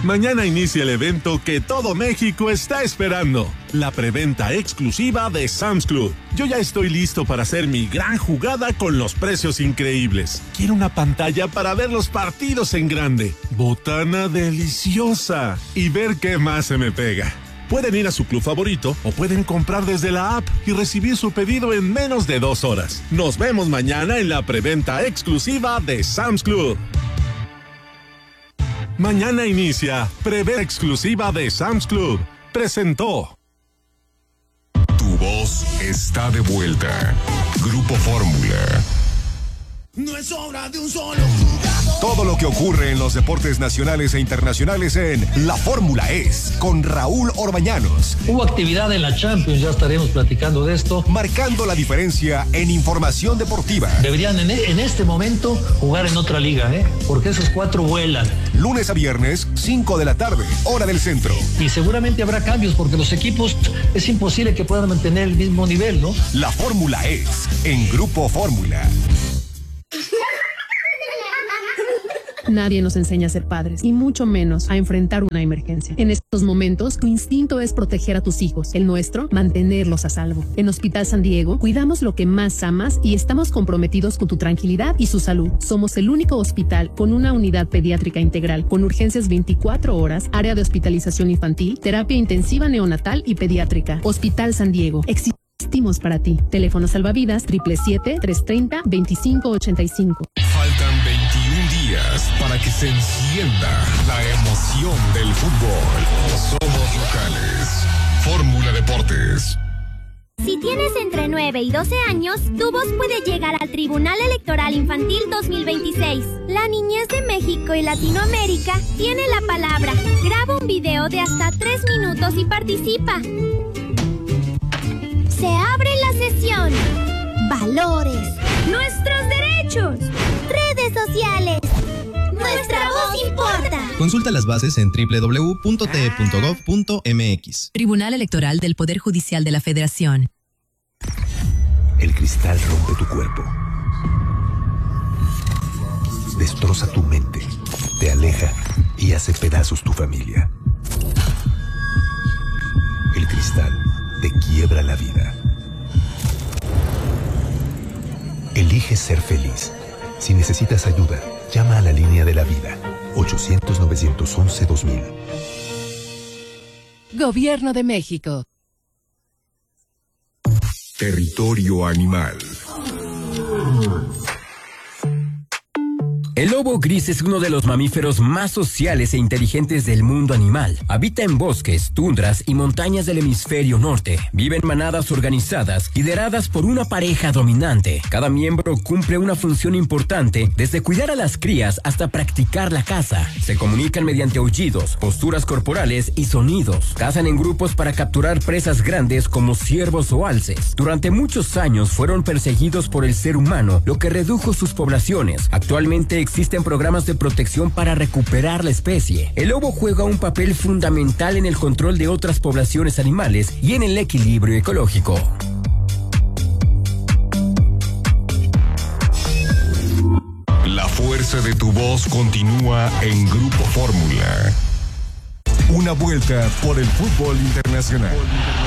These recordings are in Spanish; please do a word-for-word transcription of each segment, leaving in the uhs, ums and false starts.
Mañana inicia el evento que todo México está esperando, la preventa exclusiva de Sam's Club. Yo ya estoy listo para hacer mi gran jugada con los precios increíbles. Quiero una pantalla para ver los partidos en grande, botana deliciosa y ver qué más se me pega. Pueden ir a su club favorito o pueden comprar desde la app y recibir su pedido en menos de dos horas. Nos vemos mañana en la preventa exclusiva de Sam's Club. Mañana inicia Preventa exclusiva de Sam's Club. Presentó. Tu voz está de vuelta. Grupo Fórmula. No es obra de un solo jugador. Todo lo que ocurre en los deportes nacionales e internacionales en La Fórmula Es, con Raúl Orbañanos. Hubo actividad en la Champions, ya estaremos platicando de esto. Marcando la diferencia en información deportiva. Deberían en, en este momento jugar en otra liga, ¿eh? Porque esos cuatro vuelan. Lunes a viernes, cinco de la tarde, hora del centro. Y seguramente habrá cambios porque los equipos es imposible que puedan mantener el mismo nivel, ¿no? La Fórmula Es, en Grupo Fórmula. Nadie nos enseña a ser padres, y mucho menos a enfrentar una emergencia. En estos momentos, tu instinto es proteger a tus hijos. El nuestro, mantenerlos a salvo. En Hospital San Diego, cuidamos lo que más amas y estamos comprometidos con tu tranquilidad y su salud. Somos el único hospital con una unidad pediátrica integral, con urgencias veinticuatro horas, área de hospitalización infantil, terapia intensiva neonatal y pediátrica. Hospital San Diego. Existimos para ti. Teléfono salvavidas siete siete siete, tres tres cero, dos cinco ocho cinco. Faltan veintiún días para que se encienda la emoción del fútbol. Somos locales. Fórmula Deportes. Si tienes entre nueve y doce años, tu voz puede llegar al Tribunal Electoral Infantil dos mil veintiséis. La niñez de México y Latinoamérica tiene la palabra. Graba un video de hasta tres minutos y participa. Se abre la sesión. Valores. Nuestros derechos. Redes sociales. Nuestra voz importa. Consulta las bases en doble u doble u doble u punto t e punto gov punto m x. Tribunal Electoral del Poder Judicial de la Federación. El cristal rompe tu cuerpo. Destroza tu mente. Te aleja y hace pedazos tu familia. El cristal te quiebra la vida. Elige ser feliz. Si necesitas ayuda, llama a la línea de la vida. ochocientos, novecientos once, dos mil. Gobierno de México. Territorio animal. El lobo gris es uno de los mamíferos más sociales e inteligentes del mundo animal. Habita en bosques, tundras y montañas del hemisferio norte. Vive en manadas organizadas, lideradas por una pareja dominante. Cada miembro cumple una función importante, desde cuidar a las crías hasta practicar la caza. Se comunican mediante aullidos, posturas corporales y sonidos. Cazan en grupos para capturar presas grandes como ciervos o alces. Durante muchos años fueron perseguidos por el ser humano, lo que redujo sus poblaciones. Actualmente existen programas de protección para recuperar la especie. El lobo juega un papel fundamental en el control de otras poblaciones animales y en el equilibrio ecológico. La fuerza de tu voz continúa en Grupo Fórmula. Una vuelta por el fútbol internacional.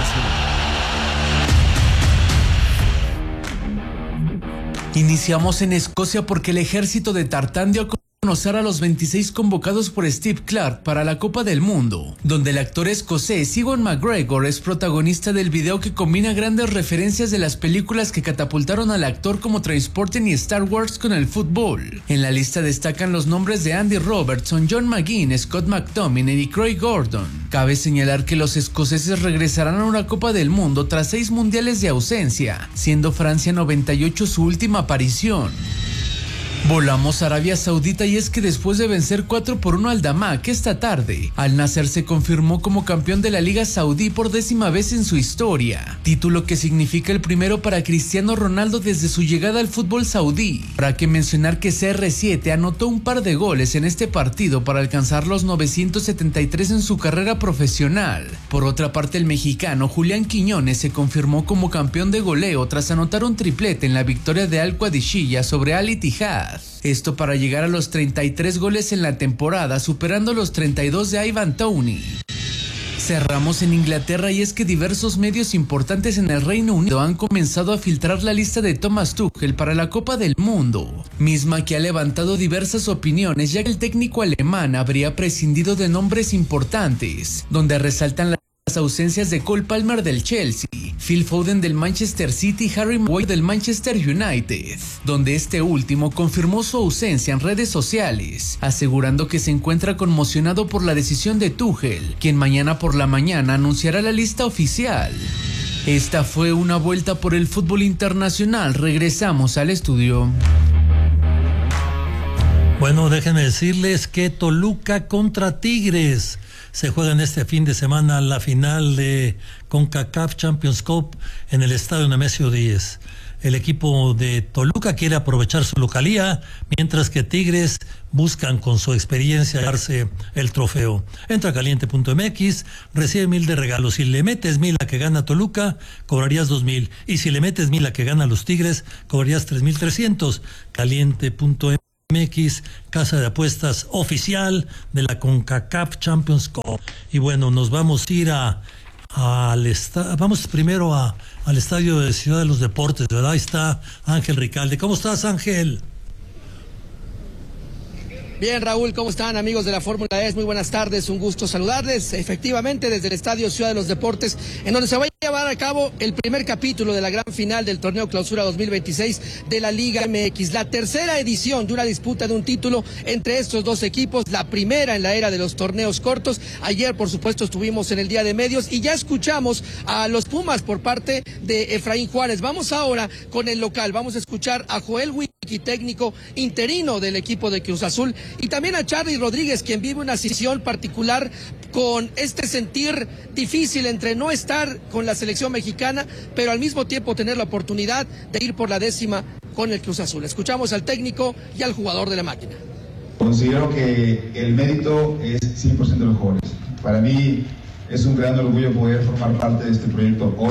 Iniciamos en Escocia porque el ejército de Tartán dio a conocer a los veintiséis convocados por Steve Clark para la Copa del Mundo, donde el actor escocés Ewan McGregor es protagonista del video que combina grandes referencias de las películas que catapultaron al actor como Trainspotting y Star Wars con el fútbol. En la lista destacan los nombres de Andy Robertson, John McGinn, Scott McTominay y Craig Gordon. Cabe señalar que los escoceses regresarán a una Copa del Mundo tras seis mundiales de ausencia, siendo Francia noventa y ocho su última aparición. Volamos a Arabia Saudita y es que después de vencer cuatro por uno al Damak esta tarde, Al Nassr se confirmó como campeón de la Liga Saudí por décima vez en su historia, título que significa el primero para Cristiano Ronaldo desde su llegada al fútbol saudí. Habrá que mencionar que C R siete anotó un par de goles en este partido para alcanzar los novecientos setenta y tres en su carrera profesional. Por otra parte, el mexicano Julián Quiñones se confirmó como campeón de goleo tras anotar un triplete en la victoria de Al Qadisiyah sobre Al Ittihad. unidad. Esto para llegar a los treinta y tres goles en la temporada, superando los treinta y dos de Ivan Toney. Cerramos en Inglaterra y es que diversos medios importantes en el Reino Unido han comenzado a filtrar la lista de Thomas Tuchel para la Copa del Mundo, misma que ha levantado diversas opiniones, ya que el técnico alemán habría prescindido de nombres importantes, donde resaltan las ausencias de Cole Palmer del Chelsea, Phil Foden del Manchester City y Harry Maguire del Manchester United, donde este último confirmó su ausencia en redes sociales, asegurando que se encuentra conmocionado por la decisión de Tuchel, quien mañana por la mañana anunciará la lista oficial. Esta fue una vuelta por el fútbol internacional. Regresamos al estudio. Bueno, déjenme decirles que Toluca contra Tigres se juega en este fin de semana la final de CONCACAF Champions Cup en el estadio Nemesio Díez. El equipo de Toluca quiere aprovechar su localía, mientras que Tigres buscan con su experiencia darse el trofeo. Entra a caliente punto m x, recibe mil de regalos. Si le metes mil a que gana Toluca, cobrarías dos mil. Y si le metes mil a que gana los Tigres, cobrarías tres mil trescientos. caliente punto m x, casa de apuestas oficial de la CONCACAF Champions Cup. Y bueno, nos vamos a ir a al esta, vamos primero a, al estadio de Ciudad de los Deportes, ¿verdad? Ahí está Ángel Ricalde. ¿Cómo estás, Ángel? Bien, Raúl, ¿cómo están, amigos de la Fórmula E? Muy buenas tardes, un gusto saludarles. Efectivamente, desde el Estadio Ciudad de los Deportes, en donde se va a llevar a cabo el primer capítulo de la gran final del Torneo Clausura dos mil veintiséis de la Liga M X. La tercera edición de una disputa de un título entre estos dos equipos, la primera en la era de los torneos cortos. Ayer, por supuesto, estuvimos en el Día de Medios y ya escuchamos a los Pumas por parte de Efraín Juárez. Vamos ahora con el local, vamos a escuchar a Joel Wiki, técnico interino del equipo de Cruz Azul, y también a Charly Rodríguez, quien vive una situación particular con este sentir difícil entre no estar con la selección mexicana, pero al mismo tiempo tener la oportunidad de ir por la décima con el Cruz Azul. Escuchamos al técnico y al jugador de la máquina. Considero que el mérito es cien por ciento de los jóvenes. Para mí es un gran orgullo poder formar parte de este proyecto hoy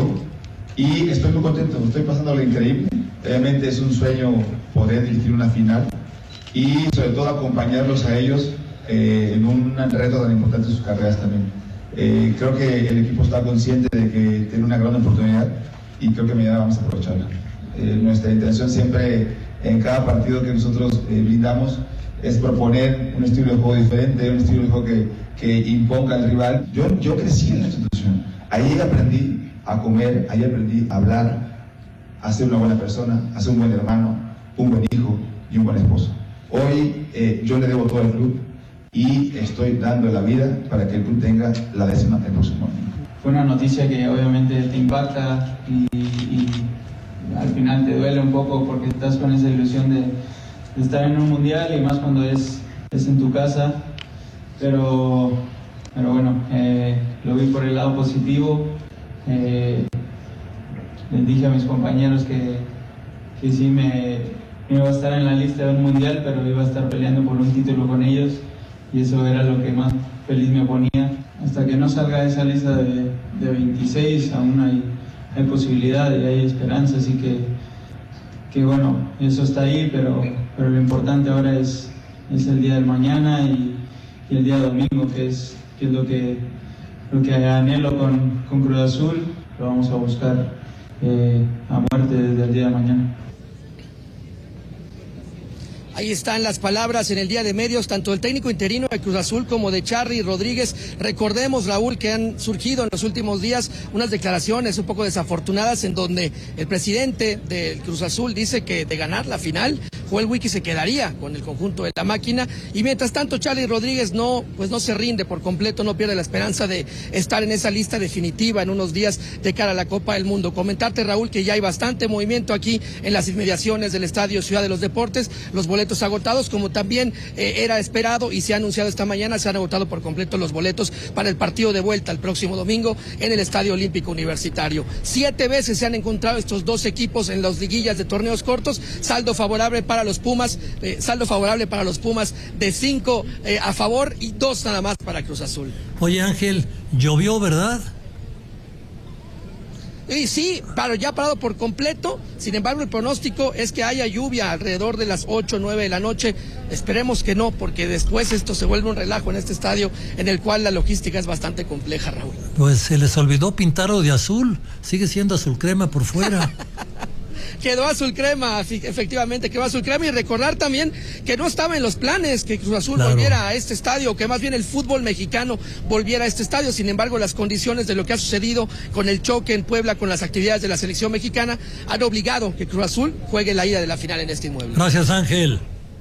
y estoy muy contento, estoy pasando lo increíble. Realmente es un sueño poder dirigir una final y sobre todo acompañarlos a ellos eh, en un reto tan importante en sus carreras también. Eh, creo que el equipo está consciente de que tiene una gran oportunidad y creo que mañana vamos a aprovecharla. Eh, nuestra intención siempre en cada partido que nosotros eh, brindamos es proponer un estilo de juego diferente, un estilo de juego que, que imponga al rival. Yo, yo crecí en la institución, ahí aprendí a comer, ahí aprendí a hablar, a ser una buena persona, a ser un buen hermano, un buen hijo y un buen esposo. Hoy eh, yo le debo todo al club y estoy dando la vida para que el club tenga la décima el próximo año. Fue una noticia que obviamente te impacta y, y al final te duele un poco porque estás con esa ilusión de, de estar en un mundial y más cuando es, es en tu casa, pero, pero bueno, eh, lo vi por el lado positivo. Eh, les dije a mis compañeros que, que sí me, me iba a estar en la lista de un mundial, pero iba a estar peleando por un título con ellos y eso era lo que más feliz me ponía. Hasta que no salga esa lista de, de veintiséis aún hay, hay posibilidad y hay esperanza, así que, que bueno, eso está ahí, pero, pero lo importante ahora es, es el día del mañana y, y el día domingo, que es, que es lo, que, lo que anhelo con, con Cruz Azul. Lo vamos a buscar Eh, a muerte desde el día de mañana. Ahí están las palabras en el Día de Medios, tanto del técnico interino de Cruz Azul como de Charly Rodríguez. Recordemos, Raúl, que han surgido en los últimos días unas declaraciones un poco desafortunadas en donde el presidente del Cruz Azul dice que de ganar la final, Joel Wiki se quedaría con el conjunto de la máquina, y mientras tanto Charly Rodríguez no, pues no se rinde por completo, no pierde la esperanza de estar en esa lista definitiva en unos días de cara a la Copa del Mundo. Comentarte, Raúl, que ya hay bastante movimiento aquí en las inmediaciones del Estadio Ciudad de los Deportes, los boletos agotados, como también eh, era esperado y se ha anunciado esta mañana, se han agotado por completo los boletos para el partido de vuelta el próximo domingo en el Estadio Olímpico Universitario. Siete veces se han encontrado estos dos equipos en las liguillas de torneos cortos, saldo favorable para los Pumas, eh, saldo favorable para los Pumas de cinco eh, a favor y dos nada más para Cruz Azul. Oye, Ángel, llovió, ¿verdad? Y sí, pero ya parado por completo. Sin embargo, el pronóstico es que haya lluvia alrededor de las ocho o nueve de la noche. Esperemos que no, porque después esto se vuelve un relajo en este estadio en el cual la logística es bastante compleja, Raúl. Pues se les olvidó pintarlo de azul. Sigue siendo azul crema por fuera. Quedó azul crema, efectivamente, quedó azul crema, y recordar también que no estaba en los planes que Cruz Azul claro. volviera a este estadio, que más bien el fútbol mexicano volviera a este estadio. Sin embargo, las condiciones de lo que ha sucedido con el choque en Puebla con las actividades de la selección mexicana han obligado que Cruz Azul juegue la ida de la final en este inmueble. Gracias, Ángel.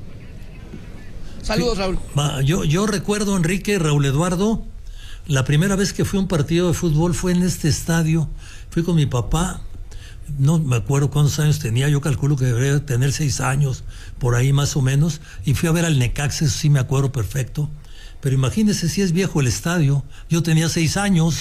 Saludos, Raúl. Va, yo, yo recuerdo, Enrique, Raúl Eduardo, la primera vez que fui a un partido de fútbol fue en este estadio. Fui con mi papá. No me acuerdo cuántos años tenía, yo calculo que debería tener seis años, por ahí más o menos, y fui a ver al Necaxa, eso sí me acuerdo perfecto, pero imagínese si es viejo el estadio, yo tenía seis años,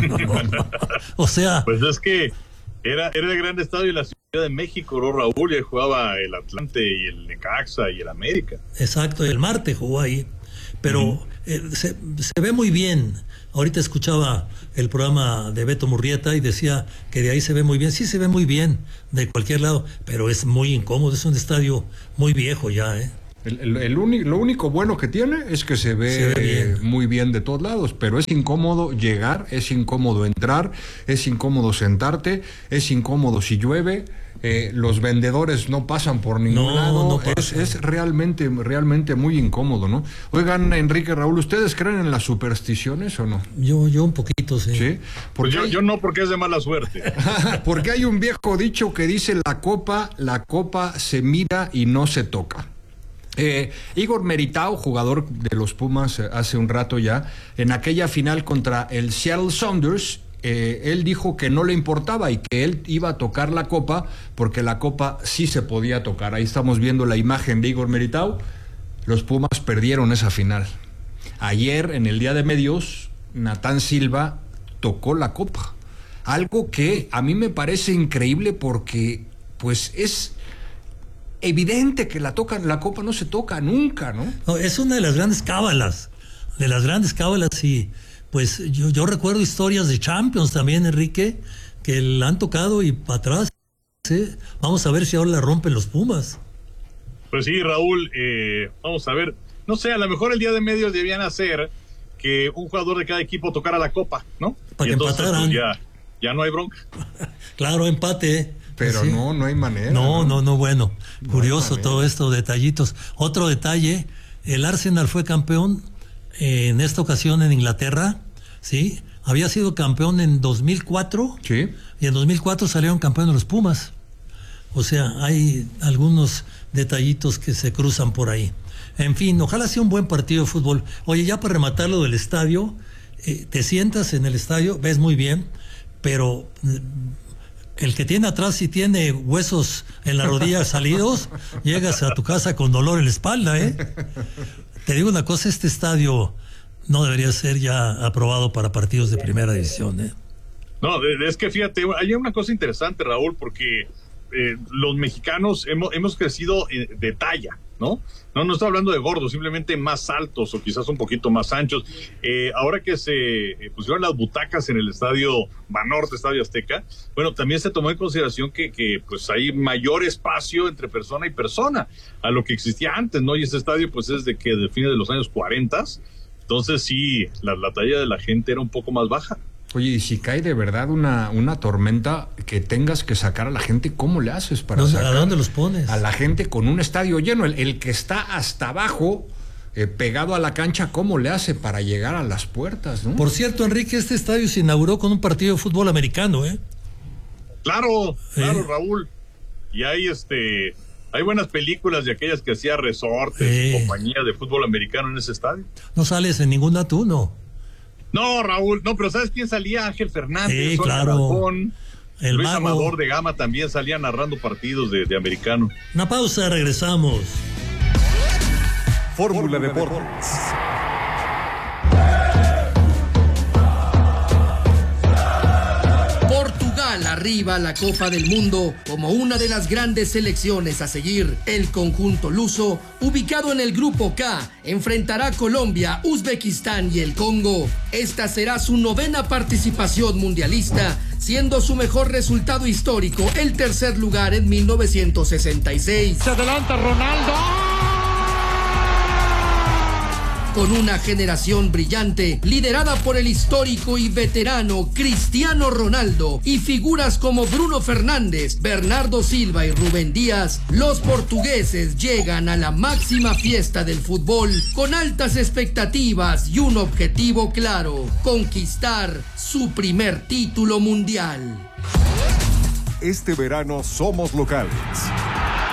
o sea... Pues es que era, era el gran estadio de la Ciudad de México, ¿no, Raúl? Y jugaba el Atlante y el Necaxa y el América. Exacto, el Marte jugó ahí, pero uh-huh. eh, se, se ve muy bien. Ahorita escuchaba el programa de Beto Murrieta y decía que de ahí se ve muy bien. Sí, se ve muy bien de cualquier lado, pero es muy incómodo. Es un estadio muy viejo ya, ¿eh? El, el, el uni, lo único bueno que tiene es que se ve, se ve bien. muy bien de todos lados, pero es incómodo llegar, es incómodo entrar, es incómodo sentarte, es incómodo si llueve. Eh, los vendedores no pasan por ningún no, lado, no es, es realmente, realmente muy incómodo, ¿no? Oigan, Enrique, Raúl, ¿ustedes creen en las supersticiones o no? Yo, yo un poquito, sí. ¿Sí? Pues yo, hay... yo no, porque es de mala suerte. Porque hay un viejo dicho que dice: la copa, la copa se mira y no se toca. Eh, Igor Meritao, jugador de los Pumas eh, hace un rato ya, en aquella final contra el Seattle Sounders, Eh, él dijo que no le importaba y que él iba a tocar la copa porque la copa sí se podía tocar. Ahí estamos viendo la imagen de Igor Meritao. Los Pumas perdieron esa final. Ayer, en el Día de Medios, Natán Silva tocó la copa. Algo que a mí me parece increíble porque pues es evidente que la, toca, la copa no se toca nunca, ¿no? No, es una de las grandes cábalas, de las grandes cábalas y... Pues yo, yo recuerdo historias de Champions también, Enrique, que la han tocado y para atrás. ¿Sí? Vamos a ver si ahora la rompen los Pumas. Pues sí, Raúl, eh, vamos a ver. No sé, a lo mejor el Día de Medios debían hacer que un jugador de cada equipo tocara la copa, ¿no? Para que entonces, empataran. Pues ya, ya no hay bronca. Claro, empate. Pero ¿sí? no, no hay manera. No, no, no, no bueno. No curioso todo esto, detallitos. Otro detalle, el Arsenal fue campeón en esta ocasión en Inglaterra, ¿sí? Había sido campeón en dos mil cuatro, sí. Y en dos mil cuatro salieron campeones los Pumas. O sea, hay algunos detallitos que se cruzan por ahí. En fin, ojalá sea un buen partido de fútbol. Oye, ya para rematar lo del estadio, eh, te sientas en el estadio, ves muy bien, pero eh, el que tiene atrás, si tiene huesos en la rodilla salidos, llegas a tu casa con dolor en la espalda, ¿eh? Te digo una cosa, este estadio no debería ser ya aprobado para partidos de primera división, ¿eh? No, es que fíjate, hay una cosa interesante, Raúl, porque eh, los mexicanos hemos, hemos crecido de talla, ¿no? No, no estoy hablando de gordos, simplemente más altos o quizás un poquito más anchos. Eh, ahora que se eh, pusieron las butacas en el estadio Banorte, Estadio Azteca, bueno, también se tomó en consideración que, que pues hay mayor espacio entre persona y persona a lo que existía antes, ¿no? Y ese estadio pues es de que de fines de los años cuarenta, entonces sí, la, la talla de la gente era un poco más baja. Oye, y si cae de verdad una, una tormenta que tengas que sacar a la gente, ¿cómo le haces para ¿Dónde, sacar ¿A dónde los pones? A la gente con un estadio lleno? El, el que está hasta abajo, eh, pegado a la cancha, ¿cómo le hace para llegar a las puertas, no? Por cierto, Enrique, este estadio se inauguró con un partido de fútbol americano, ¿eh? Claro, claro, ¿Eh? Raúl. Y hay este... Hay buenas películas de aquellas que hacía Resortes, eh. compañía de fútbol americano en ese estadio. No sales en ninguna tú, ¿no? No, Raúl, no, pero ¿sabes quién salía? Ángel Fernández, sí, claro. Alcón, el Luis mago. Amador de Gama también salía narrando partidos de, de americano. Una pausa, regresamos. Fórmula Deportes. Portugal arriba a la Copa del Mundo como una de las grandes selecciones a seguir. El conjunto luso, ubicado en el Grupo K, enfrentará a Colombia, Uzbekistán y el Congo. Esta será su novena participación mundialista siendo su mejor resultado histórico el tercer lugar en mil novecientos sesenta y seis. Se adelanta Ronaldo. Con una generación brillante, liderada por el histórico y veterano Cristiano Ronaldo y figuras como Bruno Fernández, Bernardo Silva y Rubén Díaz, los portugueses llegan a la máxima fiesta del fútbol con altas expectativas y un objetivo claro: conquistar su primer título mundial. Este verano somos locales.